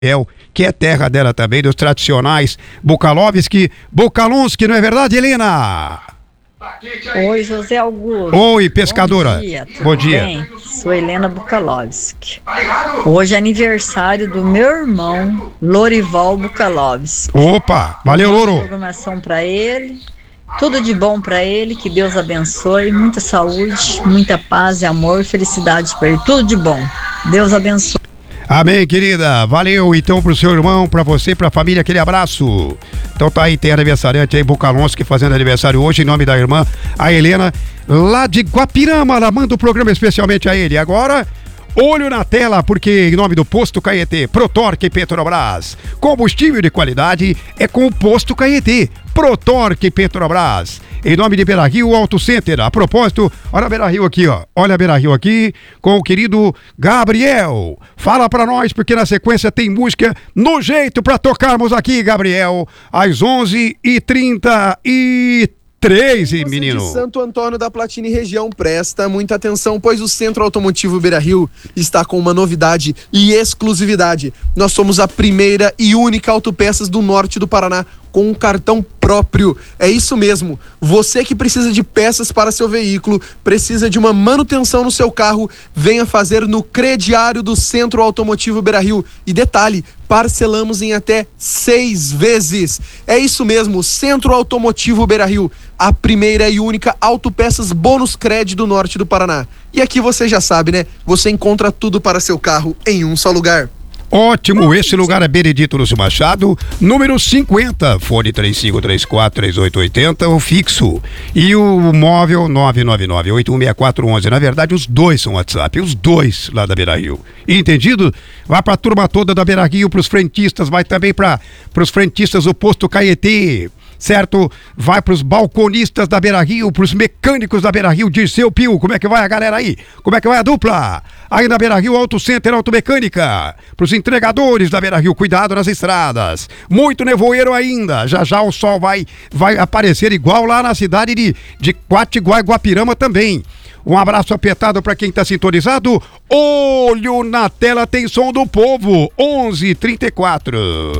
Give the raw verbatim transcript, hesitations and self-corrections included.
que é terra dela também, dos tradicionais Bukalovski, Bukalunski, não é verdade, Helena? Oi, José Augusto. Oi, pescadora. Bom dia. Tudo Bom dia. bem? Sou Helena Bukalovski. Hoje é aniversário do meu irmão, Lorival Bukalovski. Opa, valeu, Loro. Programação para ele. Tudo de bom para ele, que Deus abençoe, muita saúde, muita paz e amor, felicidade para ele, tudo de bom. Deus abençoe. Amém, querida. Valeu, então, pro seu irmão, pra você, pra família, aquele abraço. Então tá aí, tem aniversariante aí, Bukalonski, fazendo aniversário hoje, em nome da irmã, a Helena, lá de Guapirama. Ela manda o programa especialmente a ele. Agora, olho na tela, porque em nome do Posto Caetê, Protorque Petrobras. Combustível de qualidade é com o Posto Caetê, Protorque Petrobras. Em nome de Beira-Rio Auto Center. A propósito, olha a Beira-Rio aqui, ó. Olha a Beira-Rio aqui com o querido Gabriel. Fala pra nós, porque na sequência tem música no jeito pra tocarmos aqui, Gabriel, às onze e trinta e três, Você menino. de Santo Antônio da Platina e região, presta muita atenção, pois o Centro Automotivo Beira-Rio está com uma novidade e exclusividade. Nós somos a primeira e única autopeças do norte do Paraná com um cartão próprio. É isso mesmo. Você que precisa de peças para seu veículo, precisa de uma manutenção no seu carro, venha fazer no crediário do Centro Automotivo Beira-Rio. E detalhe, parcelamos em até seis vezes. É isso mesmo, Centro Automotivo Beira-Rio, a primeira e única autopeças bônus crédito do norte do Paraná. E aqui você já sabe, né? Você encontra tudo para seu carro em um só lugar. Ótimo, esse lugar é Benedito Lúcio Machado, número cinquenta, fone três cinco três quatro, três oito oito zero, o fixo, e o móvel nove nove nove, oito um seis quatro um um. Na verdade, os dois são WhatsApp, os dois lá da Beira-Rio. Entendido? Vai pra turma toda da Beira-Rio, pros frentistas, vai também para pros frentistas do Posto Caetê, certo? Vai pros balconistas da Beira-Rio, pros mecânicos da Beira-Rio, Dirceu Pio. Como é que vai a galera aí? Como é que vai a dupla? Aí na Beira-Rio Auto Center Automecânica, pros entregadores da Beira-Rio, cuidado nas estradas. Muito nevoeiro ainda. Já já o sol vai, vai aparecer igual lá na cidade de, de Quatiguá e Guapirama também. Um abraço apertado para quem está sintonizado. Olho na tela, tem som do povo. onze e trinta e quatro.